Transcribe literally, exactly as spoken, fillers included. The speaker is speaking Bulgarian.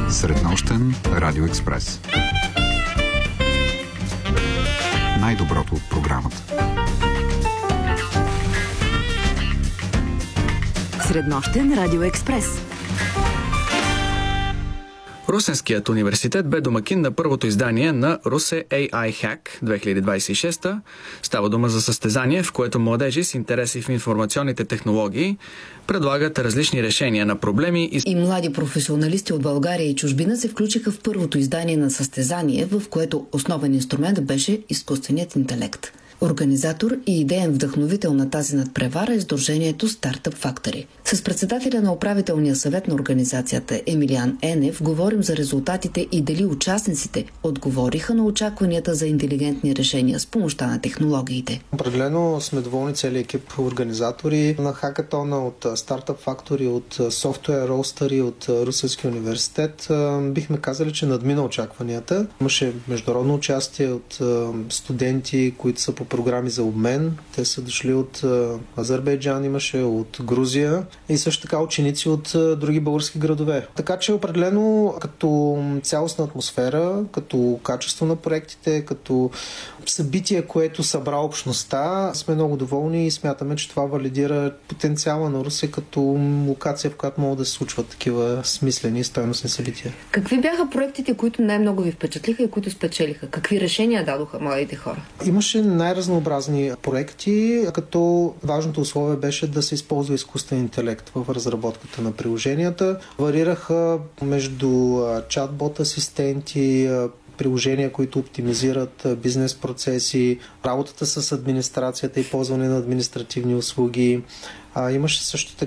Среднощен Радио Експрес. Най-доброто от програмата. Среднощен Радио Експрес. Русенският университет бе домакин на първото издание на Русе ей ай Hack две хиляди двадесет и шеста. Става дума за състезание, в което младежи с интереси в информационните технологии предлагат различни решения на проблеми и... и млади професионалисти от България и чужбина се включиха в първото издание на състезание, в което основен инструмент беше изкуственият интелект. Организатор и идеен вдъхновител на тази надпревара е сдружението Startup Factory. С председателя на управителния съвет на организацията Емилиан Енев говорим за резултатите и дали участниците отговориха на очакванията за интелигентни решения с помощта на технологиите. Определено сме доволни целият екип организатори на хакатона от Startup Factory, от Software Roaster, от Русенския университет. Бихме казали, че надмина очакванията. Имаше международно участие от студенти, които са по програми за обмен. Те са дошли от Азербайджан, имаше от Грузия и също така ученици от други български градове. Така че определено като цялостна атмосфера, като качество на проектите, като събитие, което събра общността, сме много доволни и смятаме, че това валидира потенциала на Русе като локация, в която могат да се случват такива смислени и стойностни събития. Какви бяха проектите, които най-много ви впечатлиха и които спечелиха? Какви решения дадоха младите хора? Имаше най-разнообразни проекти, като важното условие беше да се използва изкуствен интелект в разработката на приложенията. Варираха между чатбот асистенти, приложения, които оптимизират бизнес процеси, работата с администрацията и ползване на административни услуги. А, имаше също така